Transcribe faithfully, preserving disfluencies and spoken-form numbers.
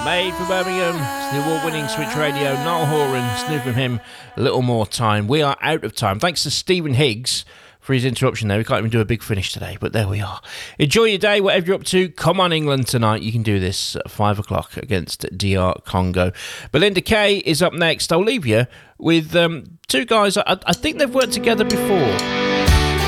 Made for Birmingham. It's the award-winning Switch Radio. Niall Horan, snooze from him. A little more time. We are out of time. Thanks to Stephen Higgs for his interruption there. We can't even do a big finish today, but there we are. Enjoy your day, whatever you're up to. Come on, England, tonight. You can do this at five o'clock against D R Congo. Belinda Kay is up next. I'll leave you with um, two guys. I, I think they've worked together before.